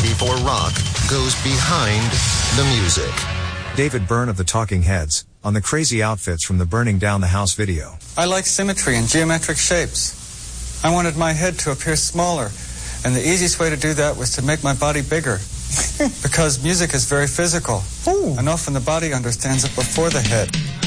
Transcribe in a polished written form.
94 Rock goes behind the music. David Byrne of the Talking Heads on the crazy outfits from the Burning Down the House video. I like symmetry and geometric shapes. I wanted my head to appear smaller, and the easiest way to do that was to make my body bigger. Because music is very physical, and often the body understands it before the head.